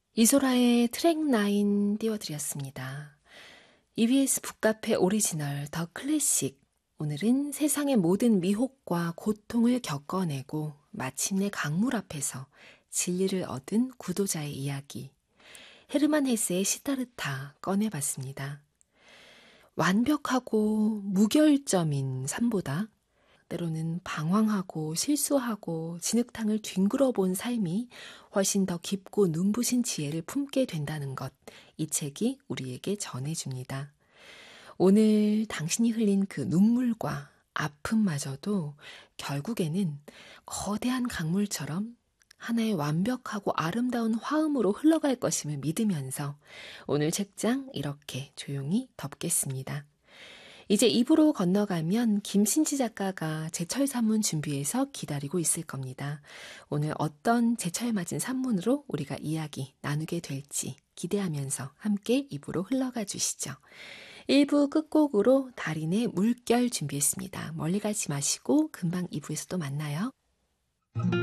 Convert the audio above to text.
이소라의 트랙 9 띄워드렸습니다. EBS 북카페 오리지널 더 클래식. 오늘은 세상의 모든 미혹과 고통을 겪어내고 마침내 강물 앞에서 진리를 얻은 구도자의 이야기. 헤르만 헤세의 시타르타 꺼내봤습니다. 완벽하고 무결점인 삶보다 때로는 방황하고 실수하고 진흙탕을 뒹굴어 본 삶이 훨씬 더 깊고 눈부신 지혜를 품게 된다는 것, 이 책이 우리에게 전해줍니다. 오늘 당신이 흘린 그 눈물과 아픔마저도 결국에는 거대한 강물처럼 하나의 완벽하고 아름다운 화음으로 흘러갈 것임을 믿으면서 오늘 책장 이렇게 조용히 덮겠습니다. 이제 입으로 건너가면 김신지 작가가 제철 산문 준비해서 기다리고 있을 겁니다. 오늘 어떤 제철 맞은 산문으로 우리가 이야기 나누게 될지 기대하면서 함께 입으로 흘러가 주시죠. 1부 끝곡으로 달인의 물결 준비했습니다. 멀리 가지 마시고 금방 2부에서 또 만나요.